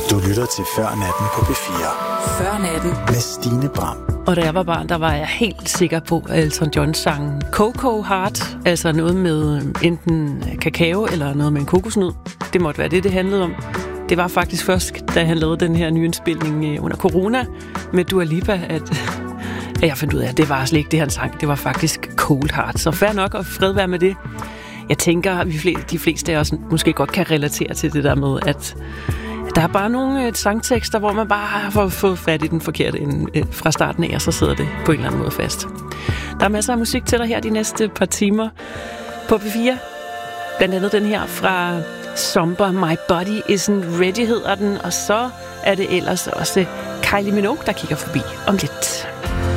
Du lytter til Før Natten på P4. Før Natten med Stine Bram. Og da jeg var barn, der var jeg helt sikker på, at Elton John sang Cocoa Heart, altså noget med enten kakao eller noget med en kokosnød. Det måtte være det handlede om. Det var faktisk først, da han lavede den her nye indspilning under corona med Dua Lipa, at jeg fandt ud af, at det var slet ikke det, han sang. Det var faktisk Cold Heart. Så fair nok, og fred være med det. Jeg tænker, at de fleste af os måske godt kan relatere til det der med, at der er bare nogle sangtekster, hvor man bare har fået fat i den forkerte fra starten af, og så sidder det på en eller anden måde fast. Der er masser af musik til dig her de næste par timer på P4. Blandt andet den her fra Somber, My Body Isn't Ready hedder den, og så er det ellers også Kylie Minogue, der kigger forbi om lidt.